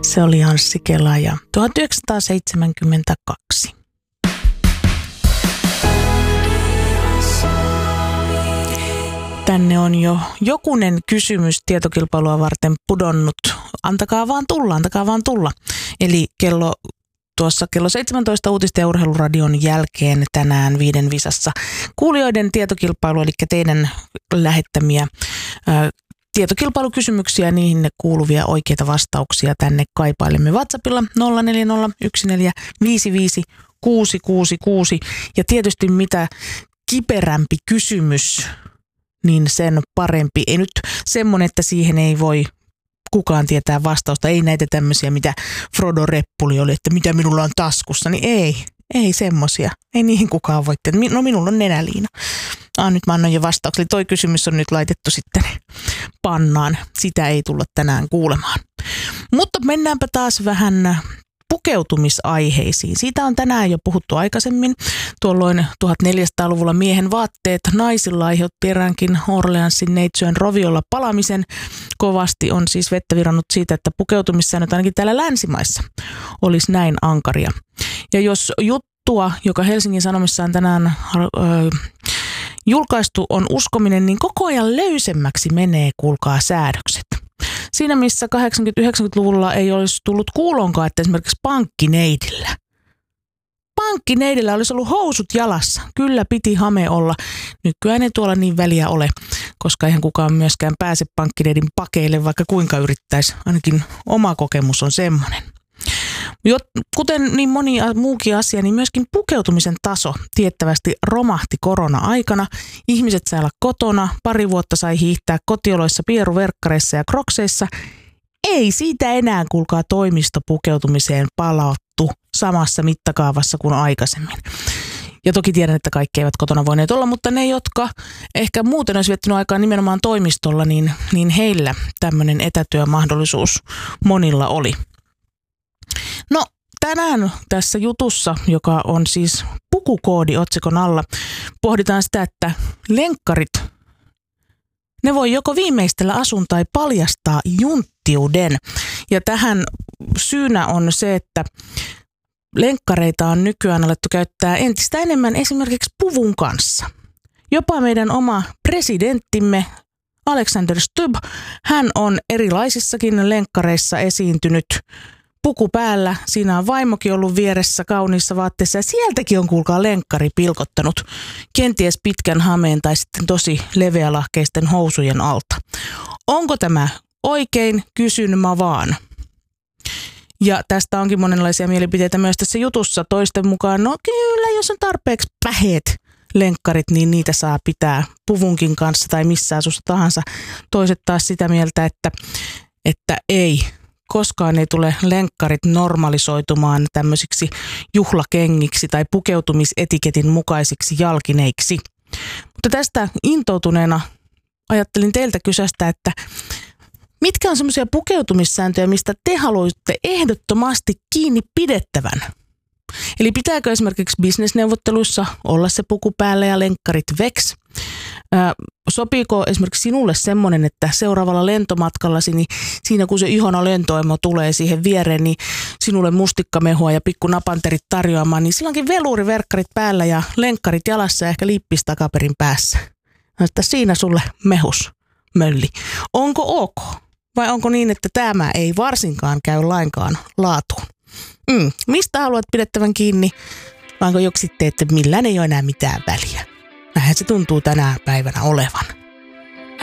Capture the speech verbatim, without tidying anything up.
Se oli Anssi Kela ja tuhatyhdeksänsataaseitsemänkymmentäkaksi. Tänne on jo jokunen kysymys tietokilpailua varten pudonnut. Antakaa vaan tulla, antakaa vaan tulla. Eli kello, tuossa kello seitsemäntoista uutisten ja urheiluradion jälkeen tänään viiden visassa kuulijoiden tietokilpailu, eli teidän lähettämiä ää, tietokilpailukysymyksiä, niihin kuuluvia oikeita vastauksia tänne kaipailemme WhatsAppilla nolla neljä nolla yksi neljä viisi viisi kuusi kuusi kuusi. Ja tietysti mitä kiperämpi kysymys, niin sen parempi. Ei nyt semmoinen, että siihen ei voi kukaan tietää vastausta. Ei näitä tämmöisiä, mitä Frodo Reppuli oli, että mitä minulla on taskussa. Niin ei, ei semmoisia. Ei niihin kukaan voi tietää. No minulla on nenäliina. Ah, nyt mä annan jo vastauksen. Eli toi kysymys on nyt laitettu sitten pannaan. Sitä ei tulla tänään kuulemaan. Mutta mennäänpä taas vähän pukeutumisaiheisiin. Siitä on tänään jo puhuttu aikaisemmin. Tuolloin tuhatneljäsataaluvulla miehen vaatteet naisilla aiheutti eräänkin Orleansin neitsyen roviolla palamisen. Kovasti on siis vettä virannut siitä, että pukeutumissäännöt ainakin täällä länsimaissa olisi näin ankaria. Ja jos juttua, joka Helsingin Sanomissa on tänään äh, julkaistu, on uskominen, niin koko ajan löysemmäksi menee, kuulkaa, säädökset. Siinä missä kahdeksankymmentä-yhdeksänkymmentäluvulla ei olisi tullut kuulonkaan, että esimerkiksi pankkineidillä. Pankkineidillä olisi ollut housut jalassa. Kyllä piti hame olla. Nykyään ei tuolla niin väliä ole, koska eihän kukaan myöskään pääse pankkineidin pakeille, vaikka kuinka yrittäisi. Ainakin oma kokemus on semmoinen. Kuten niin moni muukin asia, niin myöskin pukeutumisen taso tiettävästi romahti korona-aikana. Ihmiset sai olla kotona, pari vuotta sai hiihtää kotioloissa pieruverkkareissa ja krokseissa. Ei siitä enää, kuulkaa, toimistopukeutumiseen palauttu samassa mittakaavassa kuin aikaisemmin. Ja toki tiedän, että kaikki eivät kotona voineet olla, mutta ne, jotka ehkä muuten olisi viettänyt aikaa nimenomaan toimistolla, niin, niin heillä tämmöinen etätyömahdollisuus monilla oli. No tänään tässä jutussa, joka on siis pukukoodi otsikon alla, pohditaan sitä, että lenkkarit, ne voi joko viimeistellä asun tai paljastaa junttiuden. Ja tähän syynä on se, että lenkkareita on nykyään alettu käyttää entistä enemmän esimerkiksi puvun kanssa. Jopa meidän oma presidenttimme Alexander Stubb, hän on erilaisissakin lenkkareissa esiintynyt puku päällä. Siinä on vaimokin ollut vieressä kauniissa vaatteissa ja sieltäkin on, kuulkaa, lenkkari pilkottanut kenties pitkän hameen tai sitten tosi leveälahkeisten housujen alta. Onko tämä oikein? Kysyn mä vaan. Ja tästä onkin monenlaisia mielipiteitä myös tässä jutussa. Toisten mukaan, no kyllä, jos on tarpeeksi päheet lenkkarit, niin niitä saa pitää puvunkin kanssa tai missä asussa tahansa. Toiset taas sitä mieltä, että, että ei. Koskaan ei tule lenkkarit normalisoitumaan tämmöisiksi juhlakengiksi tai pukeutumisetiketin mukaisiksi jalkineiksi. Mutta tästä intoutuneena ajattelin teiltä kysästä, että mitkä on semmoisia pukeutumissääntöjä, mistä te haluaisitte ehdottomasti kiinni pidettävän? Eli pitääkö esimerkiksi bisnesneuvotteluissa olla se puku päällä ja lenkkarit veks? Ää, sopiiko esimerkiksi sinulle semmoinen, että seuraavalla lentomatkallasi, niin siinä kun se ihana lentoemo tulee siihen viereen, niin sinulle mustikkamehua ja pikku napanterit tarjoamaan, niin silloinkin veluriverkkarit päällä ja lenkkarit jalassa ja ehkä lippis takaperin päässä. Että siinä sulle mehus, mölli. Onko ok? Vai onko niin, että tämä ei varsinkaan käy lainkaan laatuun? Mm, mistä haluat pidettävän kiinni? Vai onko joku sitten, että millään ei ole enää mitään väliä? Näinhän se tuntuu tänä päivänä olevan.